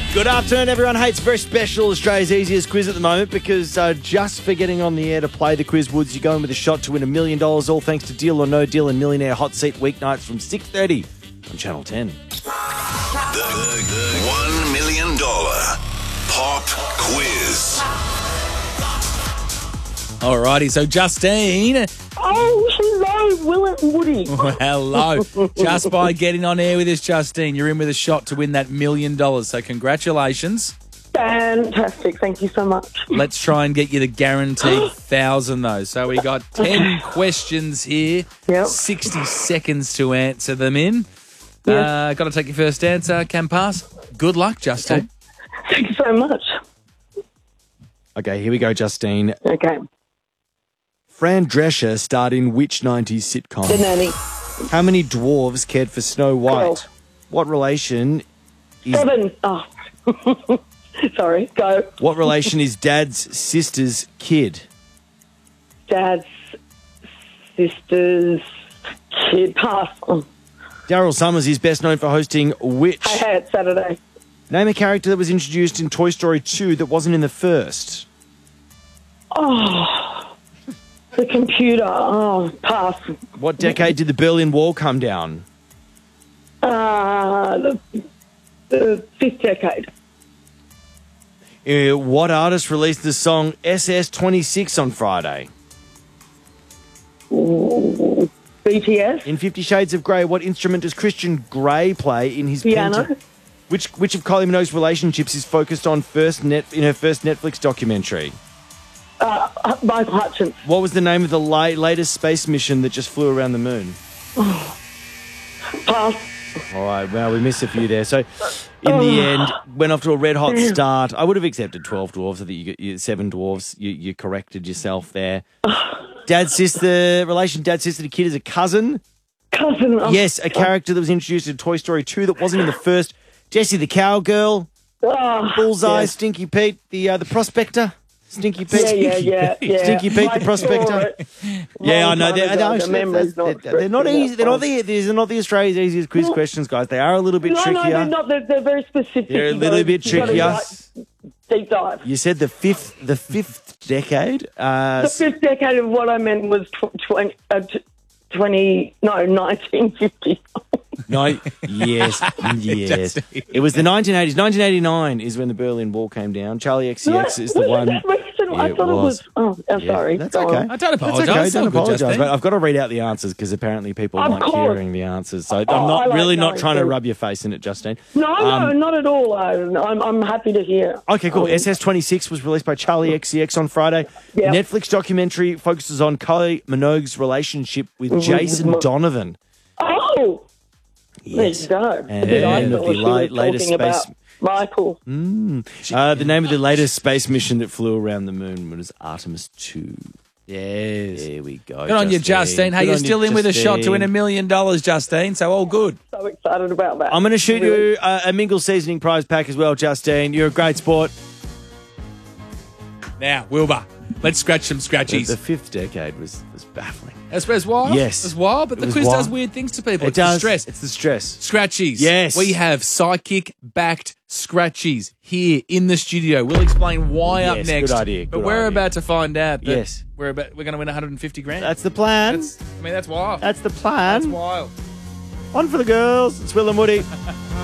Good afternoon, everyone. Hey, it's very special, Australia's easiest quiz at the moment because just for getting on the air to play the quiz, Woods, you're going with a shot to win $1 million, all thanks to Deal or No Deal and Millionaire Hot Seat weeknights from 6:30 on Channel 10. The $1 million pop quiz. Alrighty, so Justine. Oh, hello, Will and Woody. Hello. Just by getting on air with us, Justine, you're in with a shot to win that $1 million. So congratulations. Fantastic. Thank you so much. Let's try and get you the guaranteed 1,000 though. So we got 10 questions here. Yep. 60 seconds to answer them in. Yes. Got to take your first answer. Can pass. Good luck, Justine. Thank you so much. Okay, here we go, Justine. Okay. Fran Drescher starred in which 90s sitcom? The Nanny. How many dwarves cared for Snow White? 12. What relation is 7. Oh. Sorry, go. What relation is Dad's sister's kid? Dad's sister's kid. Pass. Daryl Summers is best known for hosting which? Hey, it's Saturday. Name a character that was introduced in Toy Story 2 that wasn't in the first. Oh, the computer. Oh, pass. What decade did the Berlin Wall come down? The 5th decade. What artist released the song SS26 on Friday? Ooh, BTS. In 50 Shades of Grey, what instrument does Christian Grey play in his Piano. Which of Kylie Minogue's relationships is focused on in her first Netflix documentary? Michael Hutchins. What was the name of the latest space mission that just flew around the moon? Pass. All right, well, we missed a few there. So, in the end, went off to a red-hot start. I would have accepted 12 dwarves. I think you got 7 dwarves. You corrected yourself there. Dad's sister to kid is a cousin. Cousin. Oh. Yes, a character that was introduced in Toy Story 2 that wasn't in the first. Jessie the Cowgirl. Oh, Bullseye, yes. Stinky Pete, the prospector. Stinky Pete. Yeah. Stinky Pete, the prospector. Yeah, I know. They're not easy. They're not the Australia's easiest quiz questions, guys. They are a little bit trickier. No, they're not. They're very specific. They're a little bit trickier. Deep dive. You said the fifth decade. The 5th decade of what I meant was 1950. No, yes. It was the 1980s. 1989 is when the Berlin Wall came down. Charlie XCX is the one. That recent? I thought it was. Oh, I'm sorry. That's Go okay. on. I don't apologise. That's okay. It's all Don't good, apologise. Justine. But I've got to read out the answers because apparently people Of like course. hearing the answers. So I'm I not like really not knowing trying to things. rub your face in it, Justine. No, not at all. I'm happy to hear. Okay, cool. SS26 was released by Charlie XCX on Friday. Yep. Netflix documentary focuses on Kylie Minogue's relationship with Jason Donovan. Oh, Yes. there you go. And Because I the end of thought the she was latest talking space. about Michael. The name of the latest space mission that flew around the moon was Artemis 2. Yes. There we go. Good on you, Justine. Hey, Good you're on you, still in with a shot to win Justine. $1 million, Justine. So all good. So excited about that. I'm going to shoot you a Mingle seasoning prize pack as well, Justine. You're a great sport. Now, Wilbur, let's scratch some The scratchies. fifth decade was baffling. That's wild. Yes. It's wild, but It the was quiz wild. does weird things to people. It It's does. the stress. It's the stress. Scratchies. Yes. We have psychic-backed scratchies here in the studio. We'll explain why up Yes, next. good idea, But good we're idea. about to find out that Yes. we're going to win 150 grand. That's the plan. That's wild. That's the plan. That's wild. One for the girls. It's Will and Woody.